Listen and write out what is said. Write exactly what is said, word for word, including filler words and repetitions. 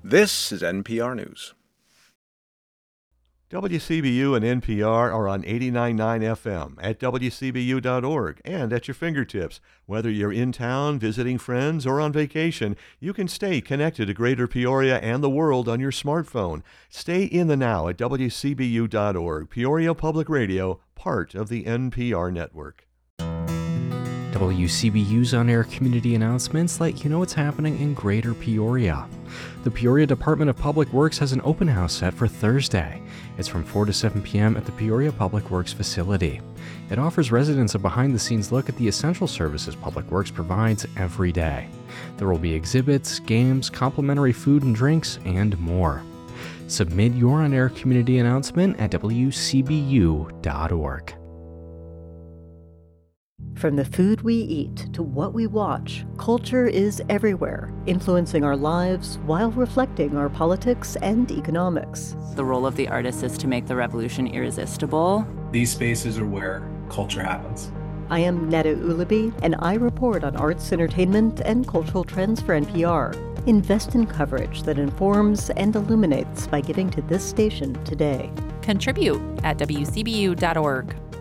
This is N P R News. W C B U and N P R are on eighty-nine point nine F M at W C B U dot org and at your fingertips. Whether you're in town, visiting friends, or on vacation, you can stay connected to Greater Peoria and the world on your smartphone. Stay in the now at W C B U dot org. Peoria Public Radio, part of the N P R network. W C B U's on-air community announcements let you know what's happening in Greater Peoria. The Peoria Department of Public Works has an open house set for Thursday. It's from four to seven p.m. at the Peoria Public Works facility. It offers residents a behind-the-scenes look at the essential services Public Works provides every day. There will be exhibits, games, complimentary food and drinks, and more. Submit your on-air community announcement at W C B U dot org. From the food we eat to what we watch, culture is everywhere, influencing our lives while reflecting our politics and economics. The role of the artist is to make the revolution irresistible. These spaces are where culture happens. I am Netta Ulaby, and I report on arts, entertainment, and cultural trends for N P R. Invest in coverage that informs and illuminates by giving to this station today. Contribute at W C B U dot org.